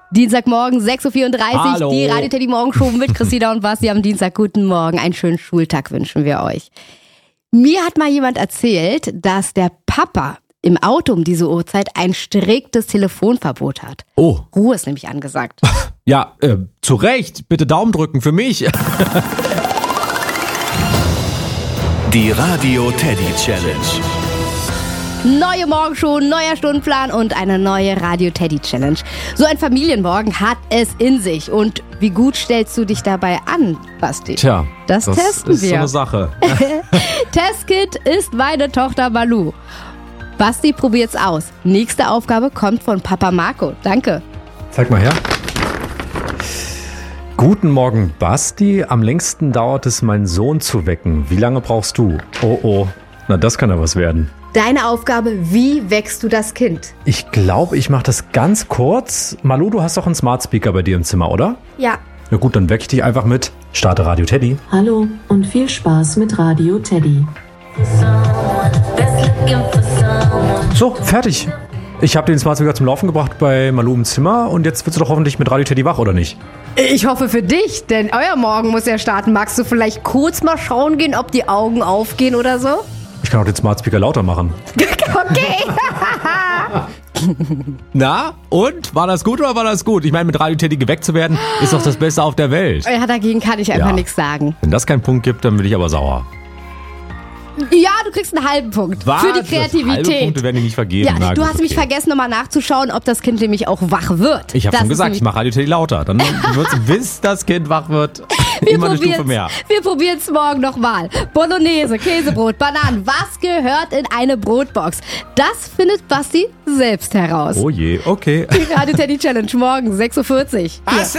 Dienstagmorgen, 6.34 Uhr, Hallo. die Radio Teddy Morgenshow mit Christina und Basti am Dienstag. Guten Morgen, einen schönen Schultag wünschen wir euch. Mir hat mal jemand erzählt, dass der Papa im Auto um diese Uhrzeit ein striktes Telefonverbot hat. Oh. Ruhe ist nämlich angesagt. Ja, zu Recht. Bitte Daumen drücken für mich. Die Radio Teddy Challenge. Neue Morgenshow, neuer Stundenplan und eine neue Radio Teddy Challenge. So ein Familienmorgen hat es in sich. Und wie gut stellst du dich dabei an, Basti? Tja, das testen ist wir. so eine Sache. Testkit ist meine Tochter Malu. Basti probiert's aus. Nächste Aufgabe kommt von Papa Marco. Danke. Zeig mal her. Guten Morgen, Basti. Am längsten dauert es, meinen Sohn zu wecken. Wie lange brauchst du? Oh, na das kann ja was werden. Deine Aufgabe, wie wächst du das Kind? Ich glaube, ich mache das ganz kurz. Malu, du hast doch einen Smart Speaker bei dir im Zimmer, oder? Ja. Ja gut, dann weck ich dich einfach mit. Starte Radio Teddy. Hallo und viel Spaß mit Radio Teddy. So, fertig. Ich habe den Smart Speaker zum Laufen gebracht bei Malu im Zimmer und jetzt wirst du doch hoffentlich mit Radio Teddy wach, oder nicht? Ich hoffe für dich, denn euer Morgen muss ja starten. Magst du vielleicht kurz mal schauen gehen, ob die Augen aufgehen oder so? Ich kann auch den Smart Speaker lauter machen. Okay. Na, und? War das gut oder war das gut? Ich meine, mit Radio Teddy geweckt zu werden, ist doch das Beste auf der Welt. Ja, dagegen kann ich einfach nichts sagen. Wenn das keinen Punkt gibt, dann bin ich aber sauer. Ja, du kriegst einen halben Punkt Was? für die Halbe Kreativität. Punkte werden dir nicht vergeben. Ja, Na, du gut, hast nämlich okay. vergessen, nochmal nachzuschauen, ob das Kind nämlich auch wach wird. Ich habe Das schon ist gesagt, nämlich- ich mache Radio Teddy lauter. Dann wird's, bis das Kind wach wird, immer eine Stufe mehr. Wir probieren es morgen nochmal. Bolognese, Käsebrot, Bananen. Was gehört in eine Brotbox? Das findet Basti selbst heraus. Oh je, okay. Die Radio Teddy Challenge morgen, 6.40 Uhr.